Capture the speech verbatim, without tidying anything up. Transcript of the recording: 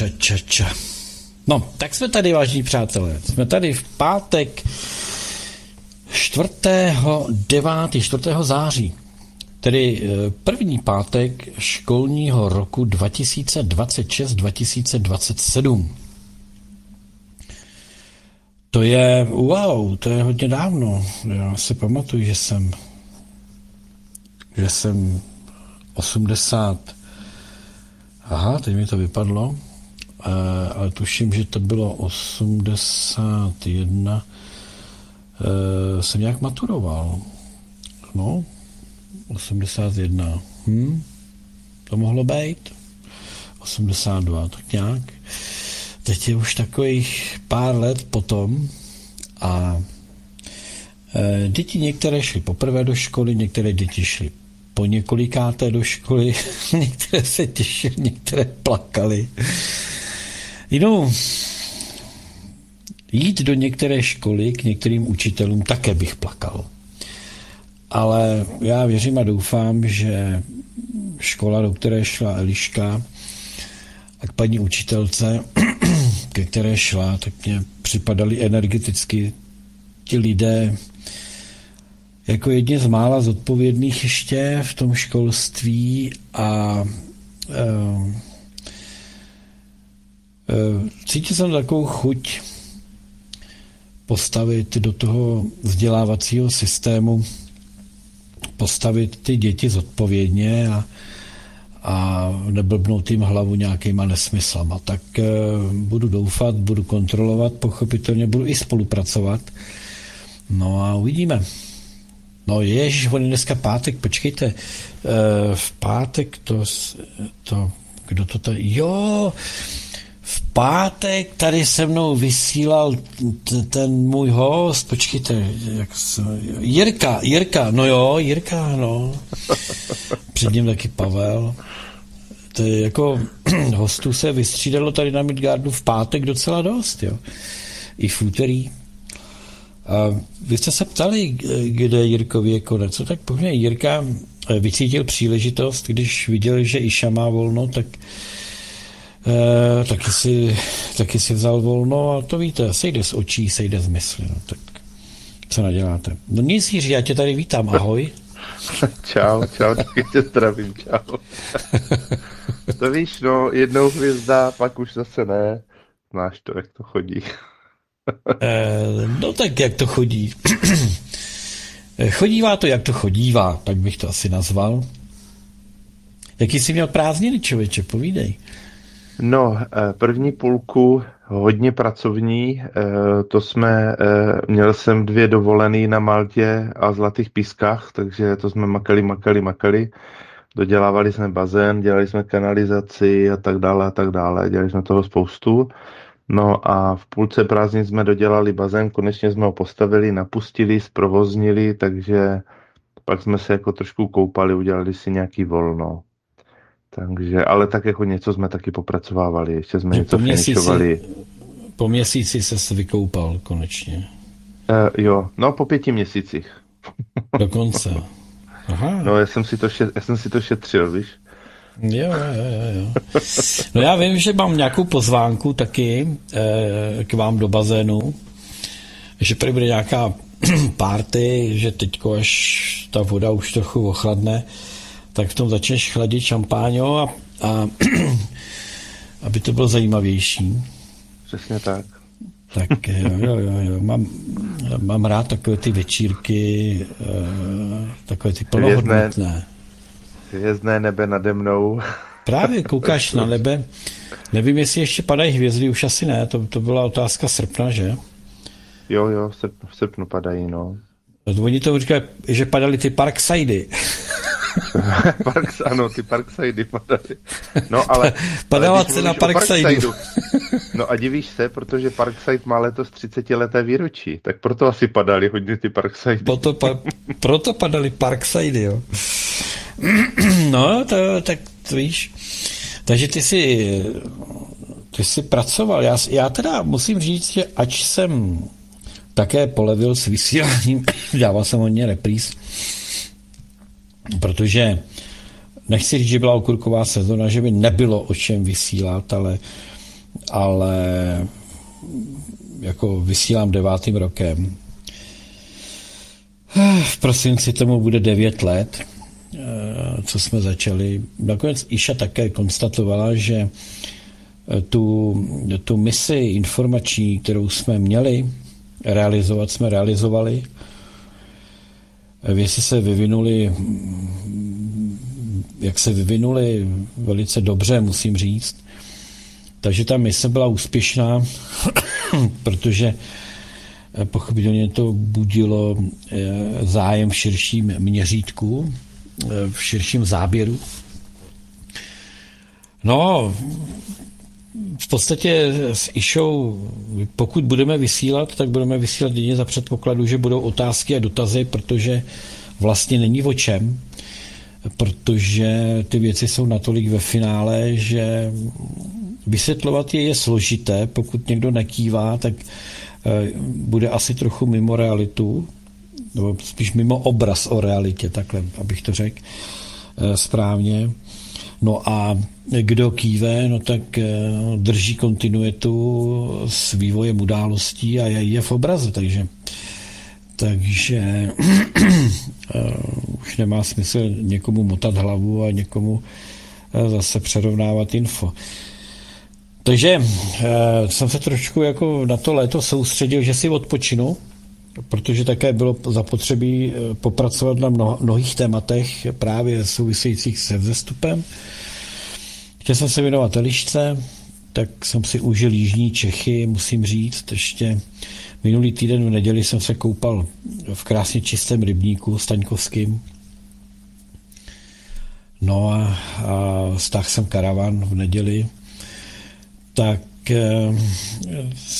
ča, ča, ča. No, tak jsme tady, vážní přátelé. Jsme tady v pátek čtvrtého devátého čtvrtého září. Tedy první pátek školního roku dva tisíce dvacet šest dva tisíce dvacet sedm. To je, wow, to je hodně dávno. Já si pamatuju, že jsem že jsem osmdesát, aha, teď mi to vypadlo, e, ale tuším, že to bylo osmdesát jedna, e, jsem nějak maturoval. No, osmdesát jedna, hm, to mohlo být, osmdesát dva, tak nějak. Teď je už takových pár let potom a e, děti některé šly poprvé do školy, některé děti šly po několikáté do školy, některé se těšily, některé plakaly. Jinou, jít do některé školy k některým učitelům také bych plakal. Ale já věřím a doufám, že škola, do které šla Eliška, a k paní učitelce, ke které šla, tak mě připadali energeticky ti lidé jako jedni z mála zodpovědných ještě v tom školství a uh, uh, cítil jsem takovou chuť postavit do toho vzdělávacího systému, postavit ty děti zodpovědně a a neblbnout jim hlavu nějakýma nesmyslama. Tak uh, budu doufat, budu kontrolovat, pochopitelně budu i spolupracovat. No a uvidíme. No ježiš, on je dneska pátek, počkejte. Uh, v pátek to, to, kdo to tady, jo, v pátek tady se mnou vysílal t- ten můj host, počkejte, jak se, Jirka, Jirka, no jo, Jirka, no. Před ním taky Pavel. To je jako hostů se vystřídalo tady na Midgardu v pátek docela dost, jo. I v úterý. A vy jste se ptali, kde Jirkovi je konec. Co tak pohně Jirka vycítil příležitost, když viděl, že Iša má volno, tak eh, taky, si, taky si vzal volno a to víte, sejde z očí, sejde z mysli. No, tak co naděláte? No nic, Jiří, já tě tady vítám, ahoj. Čau, čau, taky tě zdravím, čau. To víš, no, jednou hvězda, pak už zase ne. Znáš to, jak to chodí. eh, no tak, jak to chodí. Chodívá to, jak to chodívá, tak bych to asi nazval. Jaký jsi měl prázdniny, člověče, povídej. No, první půlku hodně pracovní, to jsme, měl jsem dvě dovolený na Maltě a Zlatých pískách, takže to jsme makali, makali, makali. Dodělávali jsme bazén, dělali jsme kanalizaci a tak dále a tak dále, dělali jsme toho spoustu. No a v půlce prázdnin jsme dodělali bazén, konečně jsme ho postavili, napustili, zprovoznili, takže pak jsme se jako trošku koupali, udělali si nějaký volno. Takže, ale tak jako něco jsme taky popracovávali, ještě jsme něco finišovali. Po měsíci se vykoupal konečně. Uh, jo, no po pěti měsících. Dokonce. Aha. No já jsem si to, šet, já jsem si to šetřil, víš. Jo, jo, jo, jo. No já vím, že mám nějakou pozvánku taky eh, k vám do bazénu, že tady bude nějaká party, že teďko až ta voda už trochu ochladne, tak v tom začneš chladit šampáňo a, a aby to bylo zajímavější. Přesně tak. Tak jo, jo, jo, jo. Mám, mám rád takové ty večírky, takové ty plnohodnotné. Hvězdné nebe nade mnou. Právě koukáš na nebe. Nevím, jestli ještě padají hvězdy, už asi ne, to, to byla otázka srpna, že? Jo, jo, v srpnu, v srpnu padají, no. Oni to říkají, že padaly ty Parksidy. Parks, ano, ty Parksidy padaly. No, ale... Padala cena Parksidu. No a divíš se, protože Parkside má letos třicetileté výročí, tak proto asi padaly hodně ty Parksidy. Proto, pa, proto padaly Parksidy, jo. No, to, tak to víš. Takže ty jsi, ty jsi pracoval. Já, já teda musím říct, že ač jsem také polevil s vysíláním, dával jsem hodně repríz, protože nechci říct, že byla okurková sezona, že by nebylo o čem vysílat, ale ale jako vysílám devátým rokem. V prosinci tomu bude devět let, co jsme začali. Nakonec Iša také konstatovala, že tu, tu misi informační, kterou jsme měli realizovat, jsme realizovali. Věci se vyvinuly, jak se vyvinuly, velice dobře, musím říct. Takže ta mise byla úspěšná, protože pochopitelně to budilo zájem v širším měřítku, v širším záběru. No, v podstatě s Išou, pokud budeme vysílat, tak budeme vysílat jedině za předpokladu, že budou otázky a dotazy, protože vlastně není o čem, protože ty věci jsou natolik ve finále, že vysvětlovat je je složité. Pokud někdo nekývá, tak bude asi trochu mimo realitu, nebo spíš mimo obraz o realitě, takhle, abych to řekl správně. No a kdo kýve, no tak drží kontinuitu s vývojem událostí a je v obraze, takže, takže už nemá smysl někomu motat hlavu a někomu zase přerovnávat info. Takže jsem se trošku jako na to léto soustředil, že si odpočinu, protože také bylo zapotřebí popracovat na mnoho, mnohých tématech právě souvisejících se vzestupem. Chtěl jsem se věnovat Elišce, tak jsem si užil Jižní Čechy, musím říct. Ještě minulý týden v neděli jsem se koupal v krásně čistém rybníku staňkovským. No a, a stáhl jsem karavan v neděli. Tak